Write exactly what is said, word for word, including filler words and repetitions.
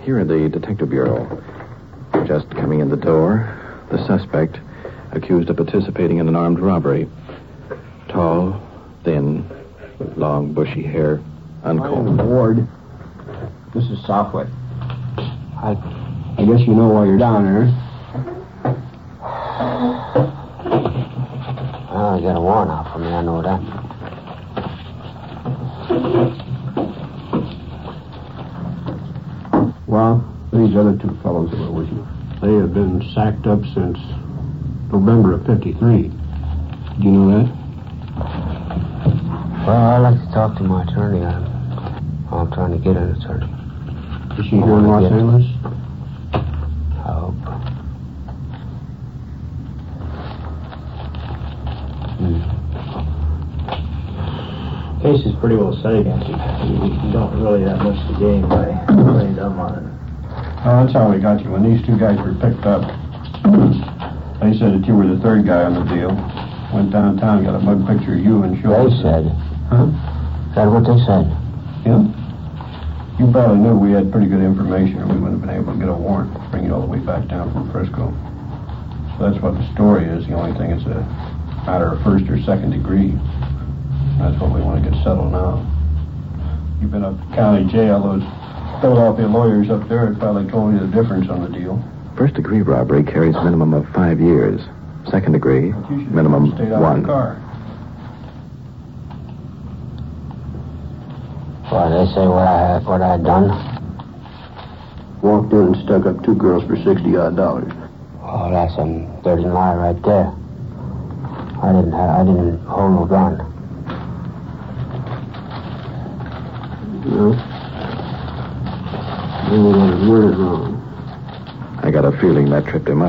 Here in the Detective Bureau. Just coming in the door, the suspect, accused of participating in an armed robbery. Tall, thin, long, bushy hair, uncombed. Ward, this is Southwick. I, I guess you know why you're down there. Well, I got a warrant out for me, I know that. Well, these other two fellows that were with you, they have been sacked up since November of fifty-three. Do you know that? Well, I'd like to talk to my attorney. I'm, I'm trying to get an attorney. Is she here in Los Angeles? I hope. Hmm. Case is pretty well set against you. You don't really have much to gain by playing dumb on it. Oh, that's how we got you. When these two guys were picked up, they said that you were the third guy on the deal. Went downtown, got a mug picture of you and showed They us. said. Huh? Is that what they said? Yeah. You probably knew we had pretty good information, or we wouldn't have been able to get a warrant to bring you all the way back down from Frisco. So that's what the story is. The only thing is a matter of first or second degree. That's what we want to get settled now. You've been up to county jail. Those Philadelphia lawyers up there had probably told you the difference on the deal. First degree robbery carries a minimum of five years. Second degree, minimum one. Well, they say what I had, what I had done. Walked in and stuck up two girls for sixty odd dollars. Oh, that's a dirty lie right there. I didn't have, I didn't hold no gun. No. Maybe I worded wrong. I got a feeling that tripped him up.